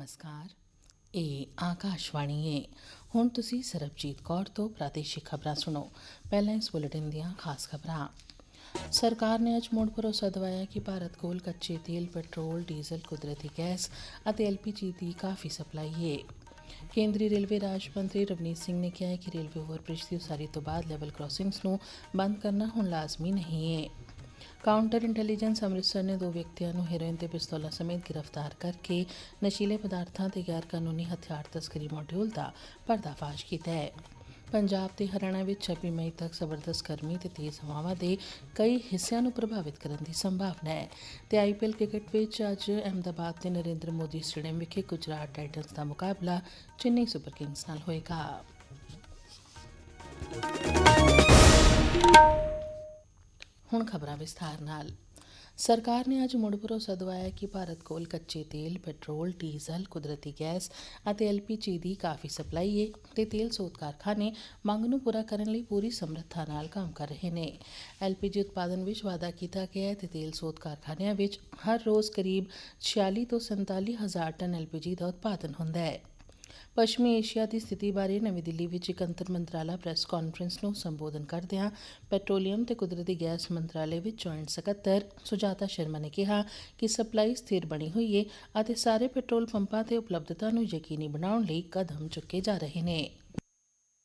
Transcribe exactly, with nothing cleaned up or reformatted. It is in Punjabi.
ਨਮਸਕਾਰ। ਇਹ ਆਕਾਸ਼ਵਾਣੀ ਹੈ। ਹੁਣ ਤੁਸੀਂ ਸਰਬਜੀਤ ਕੌਰ ਤੋਂ ਪ੍ਰਾਦੇਸ਼ਿਕ ਖਬਰਾਂ ਸੁਣੋ। ਪਹਿਲਾਂ ਇਸ ਬੁਲੇਟਿਨ ਦੀਆਂ ਖਾਸ ਖਬਰਾਂ। ਸਰਕਾਰ ਨੇ ਅੱਜ ਮੁੜ ਭਰੋਸਾ ਦਿਵਾਇਆ ਕਿ ਭਾਰਤ ਕੋਲ ਕੱਚੇ ਤੇਲ, ਪੈਟਰੋਲ, ਡੀਜ਼ਲ, ਕੁਦਰਤੀ ਗੈਸ ਅਤੇ ਐਲ ਪੀ ਜੀ ਦੀ ਕਾਫੀ ਸਪਲਾਈ ਹੈ। ਕੇਂਦਰੀ ਰੇਲਵੇ ਰਾਜ ਮੰਤਰੀ ਰਵਨੀਤ ਸਿੰਘ ਨੇ ਕਿਹਾ ਹੈ ਕਿ ਰੇਲਵੇ ਓਵਰਬ੍ਰਿਜ ਦੀ ਉਸਾਰੀ ਤੋਂ ਬਾਅਦ ਲੈਵਲ ਕ੍ਰਾਸਿੰਗਸ ਨੂੰ ਬੰਦ ਕਰਨਾ ਹੁਣ ਲਾਜ਼ਮੀ ਨਹੀਂ ਹੈ। ਕਾਊਂਟਰ ਇੰਟੈਲੀਜੈਂਸ ਅੰਮ੍ਰਿਤਸਰ ਨੇ ਦੋ ਵਿਅਕਤੀਆਂ ਨੂੰ ਹੈਰੋਇਨ ਤੇ ਪਿਸਤੌਲਾਂ ਸਮੇਤ ਗ੍ਰਿਫਤਾਰ ਕਰਕੇ ਨਸ਼ੀਲੇ ਪਦਾਰਥਾਂ ਤੇ ਗੈਰ ਕਾਨੂੰਨੀ ਹਥਿਆਰ ਤਸਕਰੀ ਮਾਡਿਊਲ ਦਾ ਪਰਦਾਫਾਸ਼ ਕੀਤਾ ਹੈ। ਪੰਜਾਬ ਤੇ ਹਰਿਆਣਾ ਵਿੱਚ ਛੱਬੀ ਮਈ ਤੱਕ ਜ਼ਬਰਦਸਤ ਗਰਮੀ ਤੇ ਤੇਜ਼ ਹਵਾਵਾਂ ਦੇ ਕਈ ਹਿੱਸਿਆਂ ਨੂੰ ਪ੍ਰਭਾਵਿਤ ਕਰਨ ਦੀ ਸੰਭਾਵਨਾ ਹੈ। ਤੇ ਆਈ ਪੀ ਐਲ ਕ੍ਰਿਕਟ ਵਿੱਚ ਅੱਜ ਅਹਿਮਦਾਬਾਦ ਦੇ ਨਰਿੰਦਰ ਮੋਦੀ ਸਟੇਡੀਅਮ ਵਿਖੇ ਗੁਜਰਾਤ ਟਾਈਟਨਸ ਦਾ ਮੁਕਾਬਲਾ ਚੇਨਈ ਸੁਪਰ ਕਿੰਗਜ਼ ਨਾਲ ਹੋਏਗਾ। ਹੁਣ ਖਬਰਾਂ ਵਿਸਥਾਰ ਨਾਲ। ਸਰਕਾਰ ਨੇ ਅੱਜ ਮੁੜ ਭਰੋਸਾ ਦਿਵਾਇਆ ਕਿ ਭਾਰਤ ਕੋਲ ਕੱਚੇ ਤੇਲ, ਪੈਟਰੋਲ, ਡੀਜ਼ਲ, ਕੁਦਰਤੀ ਗੈਸ ਅਤੇ ਐਲ ਪੀ ਜੀ ਦੀ ਕਾਫੀ ਸਪਲਾਈ ਹੈ ਤੇ ਤੇਲ ਸੋਧ ਕਾਰਖਾਨੇ ਮੰਗ ਨੂੰ ਪੂਰਾ ਕਰਨ ਲਈ ਪੂਰੀ ਸਮਰੱਥਾ ਨਾਲ ਕੰਮ ਕਰ ਰਹੇ ਨੇ। ਐਲ ਪੀ ਜੀ ਉਤਪਾਦਨ ਵਿੱਚ ਵਾਧਾ ਕੀਤਾ ਗਿਆ ਹੈ ਤੇ ਤੇਲ ਸੋਧ ਕਾਰਖਾਨਿਆਂ ਵਿੱਚ ਹਰ ਰੋਜ਼ ਕਰੀਬ ਛਿਆਲੀ ਤੋਂ ਸੰਤਾਲੀ ਹਜ਼ਾਰ ਟਨ ਐਲ ਪੀ ਜੀ ਦਾ ਉਤਪਾਦਨ ਹੁੰਦਾ ਹੈ। ਪੱਛਮੀ ਏਸ਼ੀਆ ਦੀ ਸਥਿਤੀ ਬਾਰੇ ਨਵੀਂ ਦਿੱਲੀ ਵਿੱਚ ਇੱਕ ਅੰਤਰ ਮੰਤਰਾਲਾ ਪ੍ਰੈਸ ਕਾਨਫਰੰਸ ਨੂੰ ਸੰਬੋਧਨ ਕਰਦਿਆਂ ਪੈਟਰੋਲੀਅਮ ਤੇ ਕੁਦਰਤੀ ਗੈਸ ਮੰਤਰਾਲੇ ਵਿੱਚ ਜੁਆਇੰਟ ਸਕੱਤਰ ਸੁਜਾਤਾ ਸ਼ਰਮਾ ਨੇ ਕਿਹਾ ਕਿ ਸਪਲਾਈ ਸਥਿਰ ਬਣੀ ਹੋਈ ਹੈ ਅਤੇ ਸਾਰੇ ਪੈਟਰੋਲ ਪੰਪਾਂ ਤੇ ਉਪਲਬਧਤਾ ਨੂੰ ਯਕੀਨੀ ਬਣਾਉਣ ਲਈ ਕਦਮ ਚੁੱਕੇ ਜਾ ਰਹੇ ਨੇ।